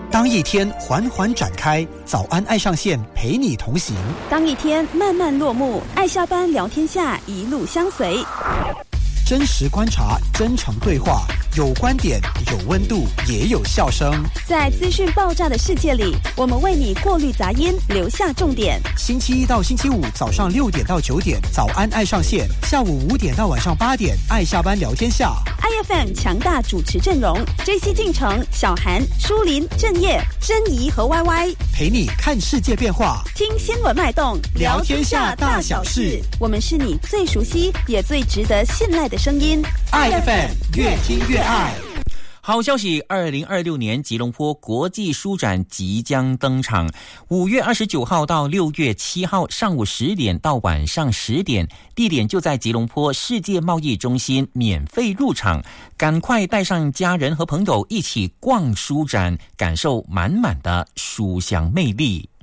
当一天缓缓展开，早安爱上线陪你同行； 当一天慢慢落幕，爱下班聊天下一路相随。 真实观察，真诚对话，有观点，有温度，也有笑声。 在资讯爆炸的世界里，我们为你过滤杂音，留下重点。 星期一到星期五早上6点到9点，早安爱上线；下午5点到晚上8点，爱下班聊天下。 IFM 强大主持阵容 ：JC 进城、小韩、舒林、郑业、珍怡和 YY， 陪你看世界变化， 听新闻脉动， 聊天下大小事。 我们是你最熟悉也最值得信赖的声音。 IFM 越听越爱。 好消息，2026年吉隆坡国际书展即将登场，5月29号到6月7号上午10点到晚上10点，地点就在吉隆坡世界贸易中心，免费入场。赶快带上家人和朋友一起逛书展，感受满满的书香魅力。